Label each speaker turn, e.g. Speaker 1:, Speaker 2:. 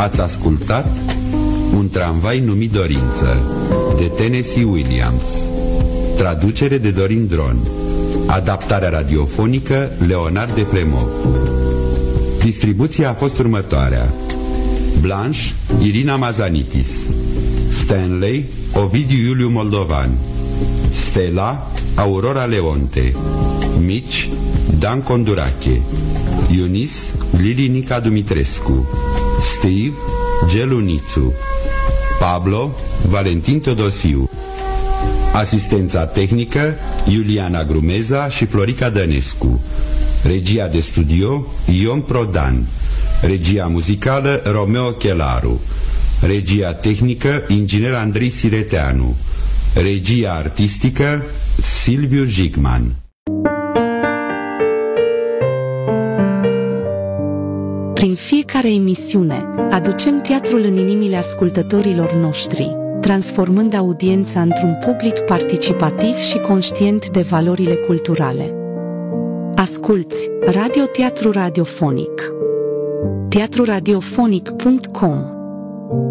Speaker 1: Ați ascultat Un tramvai numit Dorință, de Tennessee Williams. Traducere de Dorin Dron. Adaptarea radiofonică Leonard de Plemov. Distribuția a fost următoarea: Blanche, Irina Mazanitis; Stanley, Ovidiu Iuliu Moldovan; Stella, Aurora Leonte; Mitch, Dan Condurache; Eunice, Lili Nica Dumitrescu; Steve, Gelu Nițu; Pablo, Valentin Teodosiu. Asistența tehnică Iuliana Grumeza și Florica Dănescu. Regia de studio Ion Prodan. Regia muzicală Romeo Chelaru. Regia tehnică inginer Andrei Sireteanu. Regia artistică Silviu Jigman.
Speaker 2: Prin fiecare emisiune, aducem teatrul în inimile ascultătorilor noștri, transformând audiența într-un public participativ și conștient de valorile culturale. Asculți Radio Teatru Radiofonic. teatruradiofonic.com